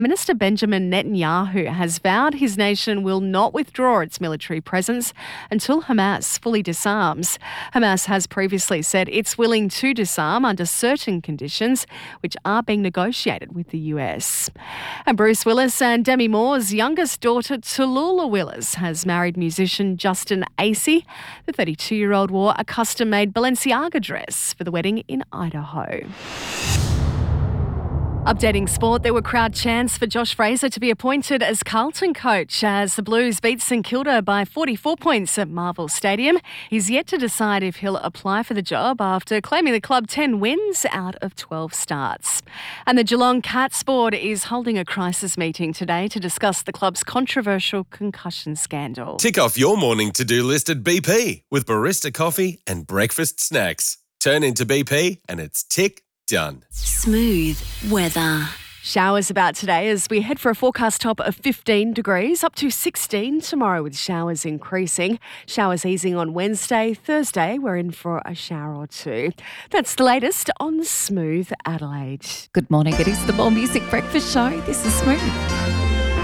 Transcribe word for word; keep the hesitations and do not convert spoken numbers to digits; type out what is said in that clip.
Minister Benjamin Netanyahu has vowed his nation will not withdraw its military presence until Hamas fully disarms. Hamas has previously said it's willing to disarm under certain conditions, which are being negotiated with the U S. And Bruce Willis and Demi Moore's youngest daughter, Tallulah Willis, has married musician Justin Acey. The thirty-two-year-old wore a custom-made Balenciaga dress for the wedding in Idaho. Updating sport, there were crowd chants for Josh Fraser to be appointed as Carlton coach as the Blues beat St Kilda by forty-four points at Marvel Stadium. He's yet to decide if he'll apply for the job after claiming the club ten wins out of twelve starts. And the Geelong Cats board is holding a crisis meeting today to discuss the club's controversial concussion scandal. Tick off your morning to-do list at B P with barista coffee and breakfast snacks. Turn into B P and it's tick done. Smooth weather. Showers about today as we head for a forecast top of fifteen degrees, up to sixteen tomorrow with showers increasing. Showers easing on Wednesday. Thursday, we're in for a shower or two. That's the latest on Smooth Adelaide. Good morning. It is the More Music Breakfast Show. This is Smooth.